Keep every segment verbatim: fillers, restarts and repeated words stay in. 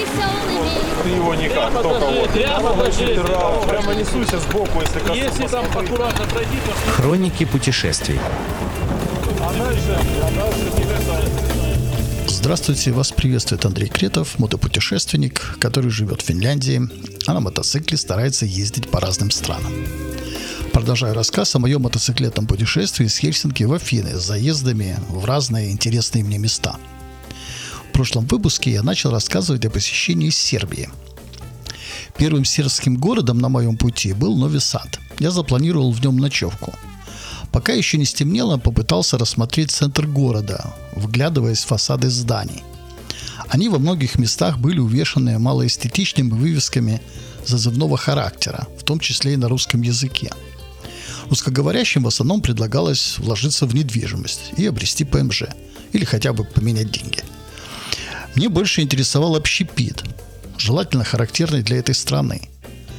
Ты его никак, только вот. Прямо ложись. Прямо несуйся сбоку, если коснусь. Если там аккуратно пройди, то... Хроники путешествий. Она же, она же не касается. Здравствуйте, вас приветствует Андрей Кретов, мотопутешественник, который живет в Финляндии, а на мотоцикле старается ездить по разным странам. Продолжаю рассказ о моем мотоциклетном путешествии из Хельсинки в Афины с заездами в разные интересные мне места. В прошлом выпуске я начал рассказывать о посещении Сербии. Первым сербским городом на моем пути был Нови Сад. Я запланировал в нем ночевку. Пока еще не стемнело, попытался рассмотреть центр города, вглядываясь в фасады зданий. Они во многих местах были увешаны малоэстетичными вывесками зазывного характера, в том числе и на русском языке. Русскоговорящим в основном предлагалось вложиться в недвижимость и обрести ПМЖ, или хотя бы поменять деньги. Мне больше интересовал общепит, желательно характерный для этой страны.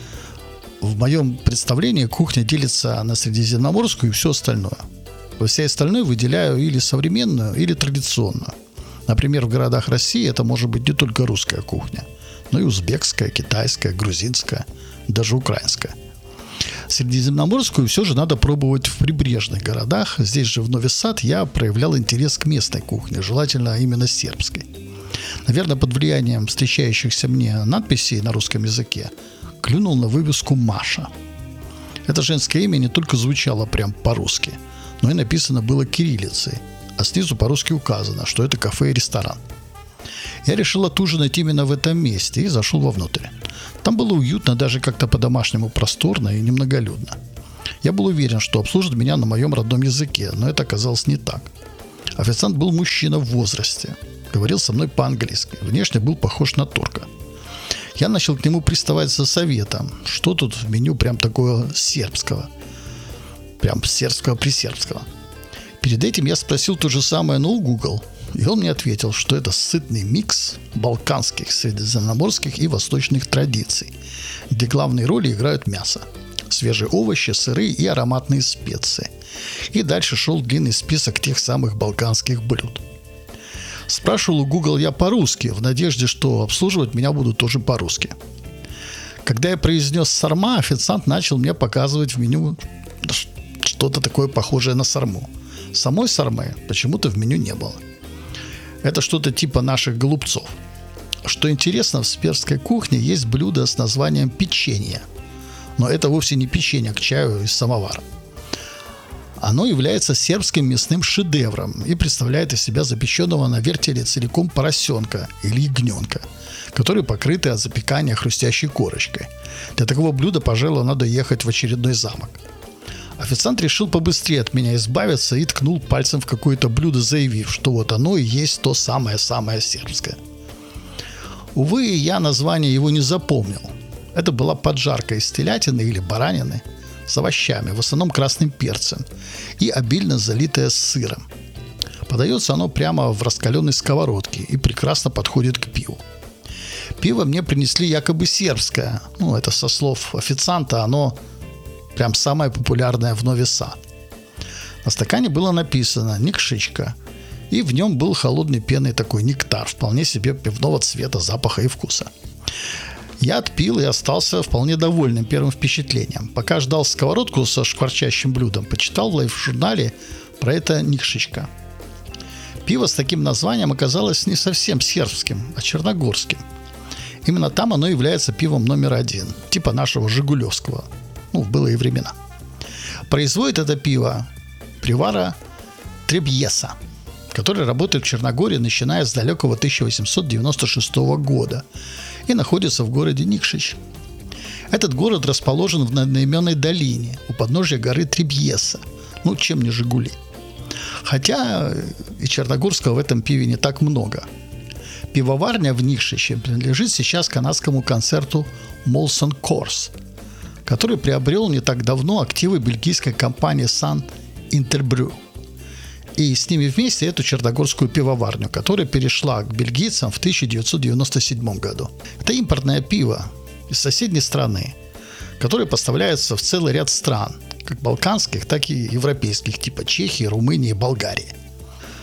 В моем представлении кухня делится на средиземноморскую и все остальное. Во всей остальной выделяю или современную, или традиционную. Например, в городах России это может быть не только русская кухня, но и узбекская, китайская, грузинская, даже украинская. Средиземноморскую все же надо пробовать в прибрежных городах. Здесь же в Нови Сад я проявлял интерес к местной кухне, желательно именно сербской. Наверное, под влиянием встречающихся мне надписей на русском языке клюнул на вывеску «Маша». Это женское имя не только звучало прям по-русски, но и написано было кириллицей, а снизу по-русски указано, что это кафе и ресторан. Я решил отужинать именно в этом месте и зашел вовнутрь. Там было уютно, даже как-то по-домашнему просторно и немноголюдно. Я был уверен, что обслужат меня на моем родном языке, но это оказалось не так. Официант был мужчина в возрасте, говорил со мной по-английски, внешне был похож на турка. Я начал к нему приставать за советом, что тут в меню прям такого сербского, прям сербского-присербского. Перед этим я спросил то же самое, но у Google, и он мне ответил, что это сытный микс балканских, средиземноморских и восточных традиций, где главные роли играют мясо, свежие овощи, сыры и ароматные специи. И дальше шел длинный список тех самых балканских блюд. Спрашивал у Google я по-русски, в надежде, что обслуживать меня будут тоже по-русски. Когда я произнес «сарма», официант начал мне показывать в меню что-то такое похожее на сарму. Самой сармы почему-то в меню не было. Это что-то типа наших голубцов. Что интересно, в сербской кухне есть блюдо с названием печенье. Но это вовсе не печенье к чаю из самовара. Оно является сербским мясным шедевром и представляет из себя запеченного на вертеле целиком поросенка или ягненка, которые покрыты от запекания хрустящей корочкой. Для такого блюда, пожалуй, надо ехать в очередной замок. Официант решил побыстрее от меня избавиться и ткнул пальцем в какое-то блюдо, заявив, что вот оно и есть то самое-самое сербское. Увы, я название его не запомнил. Это была поджарка из телятины или баранины с овощами, в основном красным перцем, и обильно залитое сыром. Подается оно прямо в раскаленной сковородке и прекрасно подходит к пиву. Пиво мне принесли якобы сербское, ну это со слов официанта, оно прям самое популярное в Нови Сад. На стакане было написано «Никшичка», и в нем был холодный пенный такой нектар, вполне себе пивного цвета, запаха и вкуса. Я отпил и остался вполне довольным первым впечатлением. Пока ждал сковородку со шкварчащим блюдом, почитал в лайф-журнале про это «Никшичка». Пиво с таким названием оказалось не совсем сербским, а черногорским. Именно там оно является пивом номер один, типа нашего жигулевского, ну, в былые времена. Производит это пиво привара Требьеса, который работает в Черногории, начиная с далекого тысяча восемьсот девяносто шестого года и находится в городе Никшич. Этот город расположен в одноименной долине у подножия горы Требьеса, ну, чем не Жигули. Хотя и черногорского в этом пиве не так много. Пивоварня в Никшиче принадлежит сейчас канадскому концерту Molson Coors, который приобрел не так давно активы бельгийской компании Сан Интербрю. И с ними вместе эту черногорскую пивоварню, которая перешла к бельгийцам в тысяча девятьсот девяносто седьмом году. Это импортное пиво из соседней страны, которое поставляется в целый ряд стран, как балканских, так и европейских, типа Чехии, Румынии, Болгарии.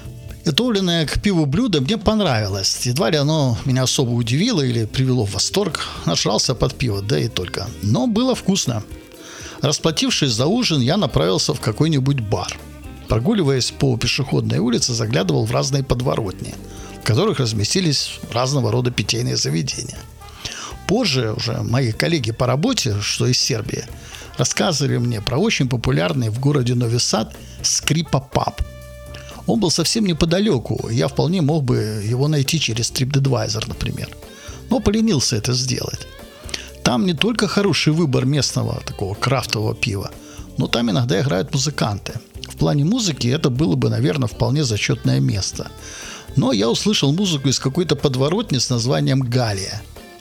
Готовленное к пиву блюдо мне понравилось. Едва ли оно меня особо удивило или привело в восторг. Нажрался под пиво, да и только. Но было вкусно. Расплатившись за ужин, я направился в какой-нибудь бар. Прогуливаясь по пешеходной улице, заглядывал в разные подворотни, в которых разместились разного рода питейные заведения. Позже уже мои коллеги по работе, что из Сербии, рассказывали мне про очень популярный в городе Нови Сад Скрипа паб. Он был совсем неподалеку, я вполне мог бы его найти через TripAdvisor, например. Но поленился это сделать. Там не только хороший выбор местного такого крафтового пива, но там иногда играют музыканты. В плане музыки это было бы, наверное, вполне зачетное место. Но я услышал музыку из какой-то подворотни с названием «Галия».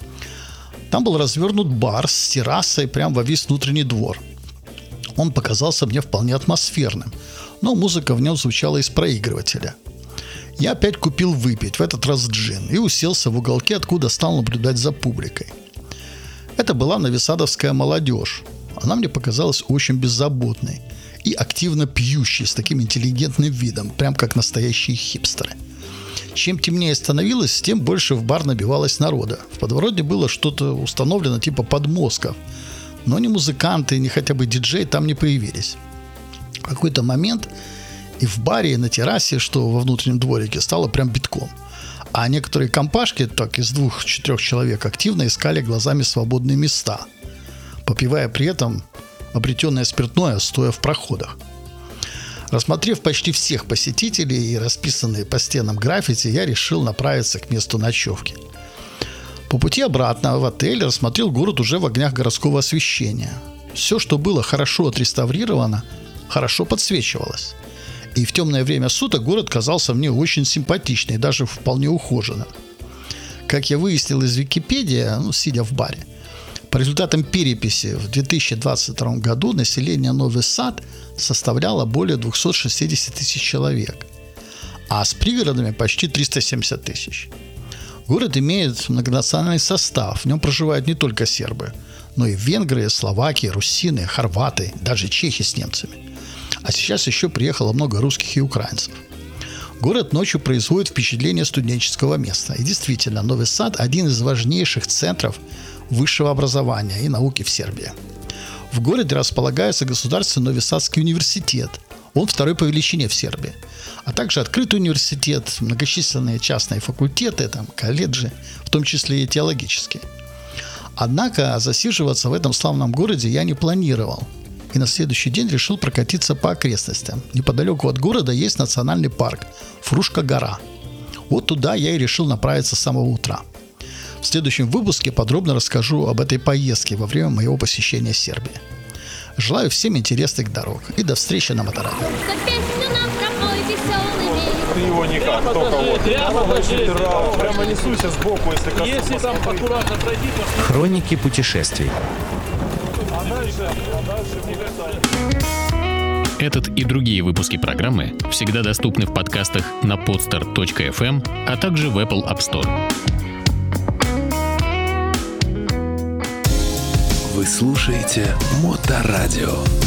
Там был развернут бар с террасой прямо во весь внутренний двор. Он показался мне вполне атмосферным, но музыка в нем звучала из проигрывателя. Я опять купил выпить, в этот раз джин, и уселся в уголке, откуда стал наблюдать за публикой. Это была новисадовская молодежь. Она мне показалась очень беззаботной и активно пьющей, с таким интеллигентным видом, прям как настоящие хипстеры. Чем темнее становилось, тем больше в бар набивалось народа. В подворотне было что-то установлено типа подмостков, но ни музыканты, ни хотя бы диджей там не появились. В какой-то момент и в баре, и на террасе, что во внутреннем дворике, стало прям битком. А некоторые компашки, так из двух-четырех человек, активно искали глазами свободные места, попивая при этом обретенное спиртное, стоя в проходах. Рассмотрев почти всех посетителей и расписанные по стенам граффити, я решил направиться к месту ночевки. По пути обратно в отель рассмотрел город уже в огнях городского освещения. Все, что было хорошо отреставрировано, хорошо подсвечивалось. И в темное время суток город казался мне очень симпатичным и даже вполне ухоженным. Как я выяснил из Википедии, ну, сидя в баре, по результатам переписи в две тысячи двадцать втором году население Нови Сад составляло более двести шестьдесят тысяч человек, а с пригородами почти триста семьдесят тысяч. Город имеет многонациональный состав, в нем проживают не только сербы, но и венгры, словаки, русины, хорваты, даже чехи с немцами. А сейчас еще приехало много русских и украинцев. Город ночью производит впечатление студенческого места. И действительно, Нови Сад – один из важнейших центров высшего образования и науки в Сербии. В городе располагается Государственный Новисадский университет. Он второй по величине в Сербии. А также открытый университет, многочисленные частные факультеты, там, колледжи, в том числе и теологические. Однако засиживаться в этом славном городе я не планировал. И на следующий день решил прокатиться по окрестностям. Неподалеку от города есть национальный парк Фрушка гора. Вот туда я и решил направиться с самого утра. В следующем выпуске подробно расскажу об этой поездке во время моего посещения Сербии. Желаю всем интересных дорог и до встречи на Моторадио. Ты его никак, только вот. Прямо подожди. Прямо несуйся сбоку, если коснусь. Если там аккуратно пройди, то... Хроники путешествий. А дальше, а дальше не касайся. Этот и другие выпуски программы всегда доступны в подкастах на podster точка эф эм, а также в Apple App Store. Вы слушаете Моторадио.